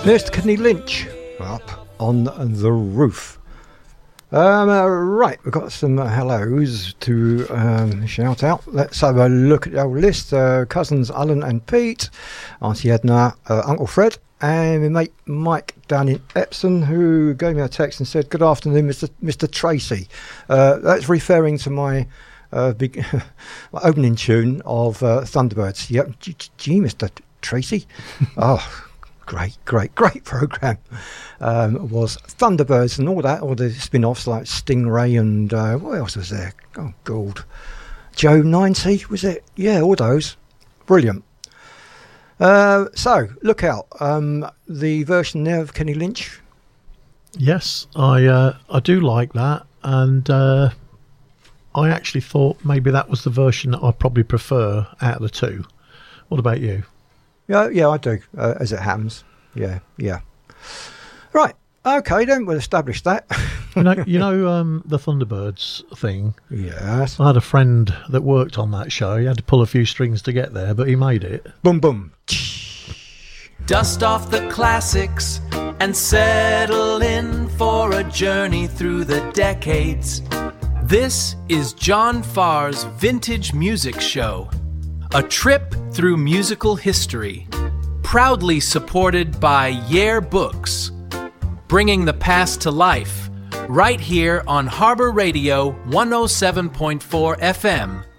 There's Kenny Lynch up on the roof. Right, we've got some hellos to shout out. Let's have a look at the old list. Cousins Alan and Pete, Auntie Edna, Uncle Fred, and my mate Mike down in Epsom, who gave me a text and said, "Good afternoon, Mr. Tracy." That's referring to my big my opening tune of Thunderbirds. Yep, gee, Mr. Tracy. Oh. Great programme. Was Thunderbirds and all that, all the spin-offs like Stingray and what else was there? Oh, God. Joe 90, was it? Yeah, all those. Brilliant. So, look out. The version there of Kenny Lynch. Yes, I do like that. And I actually thought maybe that was the version that I probably prefer out of the two. What about you? Yeah, I do, as it happens. Yeah. Right, okay, then we'll establish that. you know the Thunderbirds thing? Yes. I had a friend that worked on that show. He had to pull a few strings to get there, but he made it. Boom, boom. Dust off the classics and settle in for a journey through the decades. This is John Farr's Vintage Music Show. A trip through musical history, proudly supported by Yale Books, bringing the past to life, right here on Harbor Radio 107.4 FM,